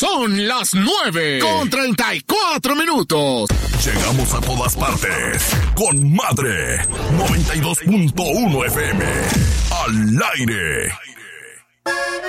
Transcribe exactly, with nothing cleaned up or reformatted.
Son las nueve con treinta y cuatro minutos. Llegamos a todas partes con Madre noventa y dos punto uno F M. Al aire.